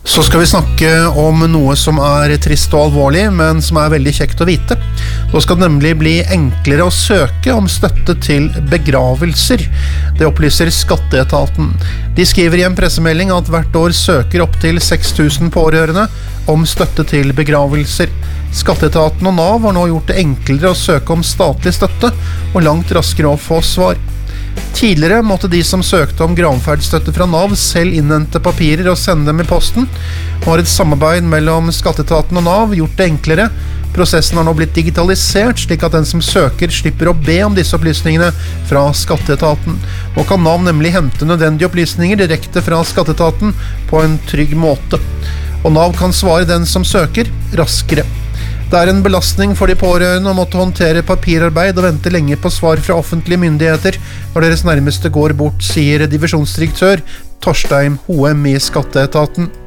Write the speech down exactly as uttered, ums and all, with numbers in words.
Så skal vi snakke om noe som er trist og alvorlig, men som er veldig kjekt å vite. Da skal det nemlig bli enklere å søke om støtte til begravelser. Det opplyser Skatteetaten. De skriver i en pressemelding at hvert år søker opp til seks tusen pårørende om støtte til begravelser. Skatteetaten og Nav har nå gjort det enklere å søke om statlig støtte, og langt raskere å få svar. Tidligere måtte de som søkte om gravferdsstøtte fra Nav selv innhente papirer og sende dem i posten. Nå har et samarbeid mellom Skatteetaten og Nav gjort det enklere. Prosessen har nå blitt digitalisert, slik at den som søker slipper å be om disse opplysningene fra Skatteetaten. Nå kan Nav nemlig hente nødvendige opplysninger direkte fra Skatteetaten på en trygg måte. Og Nav kan svare den som søker raskere. Det er en belastning for de pårørende å måtte håndtere papirarbeid og vente lenge på svar fra offentlige myndigheter når deres nærmeste går bort, sier divisjonsdirektør Torstein Hoem i Skatteetaten.